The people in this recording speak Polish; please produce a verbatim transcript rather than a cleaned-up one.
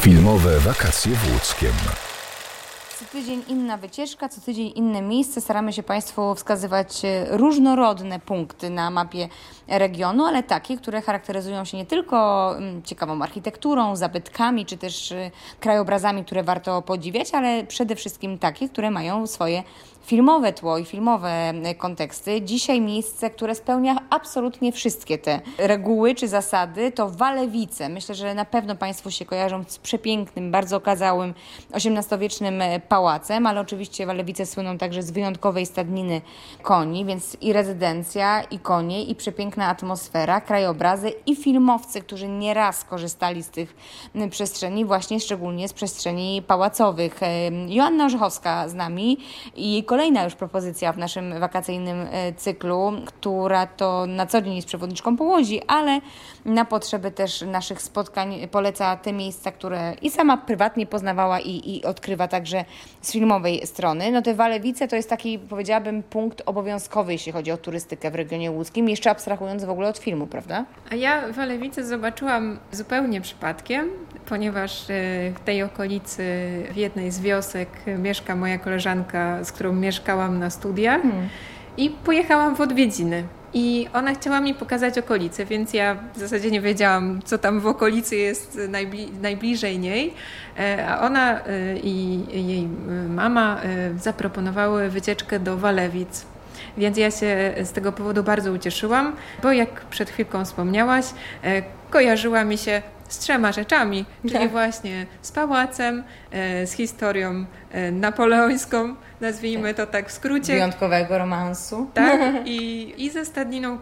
Filmowe wakacje w Łódzkiem. Co tydzień inna wycieczka, co tydzień inne miejsce. Staramy się Państwu wskazywać różnorodne punkty na mapie regionu, ale takie, które charakteryzują się nie tylko ciekawą architekturą, zabytkami, czy też krajobrazami, które warto podziwiać, ale przede wszystkim takie, które mają swoje filmowe tło i filmowe konteksty. Dzisiaj miejsce, które spełnia absolutnie wszystkie te reguły czy zasady, to Walewice. Myślę, że na pewno Państwu się kojarzą z przepięknym, bardzo okazałym osiemnastowiecznym pałacem, ale oczywiście Walewice słyną także z wyjątkowej stadniny koni, więc i rezydencja, i konie, i przepiękna atmosfera, krajobrazy i filmowcy, którzy nieraz korzystali z tych przestrzeni, właśnie szczególnie z przestrzeni pałacowych. Joanna Orzechowska z nami i jej kolejna już propozycja w naszym wakacyjnym cyklu, która to na co dzień jest przewodniczką po Łodzi, ale na potrzeby też naszych spotkań poleca te miejsca, które i sama prywatnie poznawała i, i odkrywa także z filmowej strony. No te Walewice to jest taki, powiedziałabym, punkt obowiązkowy, jeśli chodzi o turystykę w regionie łódzkim, jeszcze abstrahując w ogóle od filmu, prawda? A ja Walewice zobaczyłam zupełnie przypadkiem, ponieważ w tej okolicy w jednej z wiosek mieszka moja koleżanka, z którą mieszkałam na studiach hmm. i pojechałam w odwiedziny. I ona chciała mi pokazać okolice, więc ja w zasadzie nie wiedziałam, co tam w okolicy jest najbli- najbliżej niej. A ona i jej mama zaproponowały wycieczkę do Walewic. Więc ja się z tego powodu bardzo ucieszyłam, bo jak przed chwilką wspomniałaś, kojarzyła mi się z trzema rzeczami, czyli tak. właśnie z pałacem, z historią napoleońską, nazwijmy to tak w skrócie. Wyjątkowego romansu. Tak, i, i ze stadniną